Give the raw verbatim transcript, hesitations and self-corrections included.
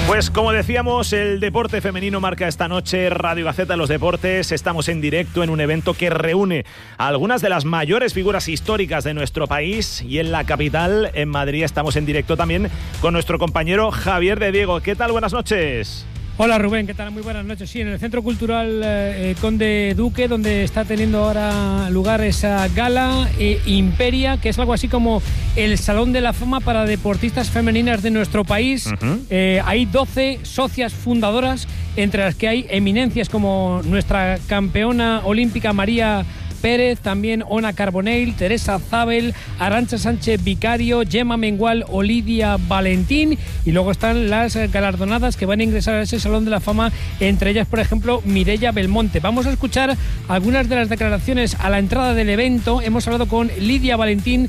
Pues como decíamos, el deporte femenino marca esta noche Radio Gaceta Los Deportes. Estamos en directo en un evento que reúne a algunas de las mayores figuras históricas de nuestro país, y en la capital, en Madrid, estamos en directo también con nuestro compañero Javier de Diego. ¿Qué tal? Buenas noches. Hola Rubén, ¿qué tal? Muy buenas noches. Sí, en el Centro Cultural eh, Conde Duque, donde está teniendo ahora lugar esa gala eh, Imperia, que es algo así como el Salón de la Fama para deportistas femeninas de nuestro país. Uh-huh. Eh, hay doce socias fundadoras, entre las que hay eminencias como nuestra campeona olímpica María Pérez, también Ona Carbonell, Teresa Zabel, Arantxa Sánchez Vicario, Gemma Mengual o Lidia Valentín, y luego están las galardonadas que van a ingresar a ese Salón de la Fama, entre ellas, por ejemplo, Mireia Belmonte. Vamos a escuchar algunas de las declaraciones a la entrada del evento. Hemos hablado con Lidia Valentín,